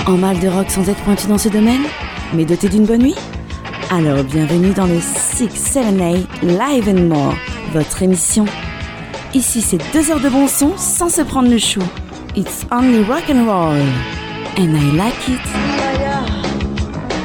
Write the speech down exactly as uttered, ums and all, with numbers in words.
En mal de rock sans être pointu dans ce domaine, mais doté d'une bonne nuit? Alors bienvenue dans le six sept eight Live and More, votre émission. Ici c'est deux heures de bon son sans se prendre le chou. It's only rock and roll, and I like it.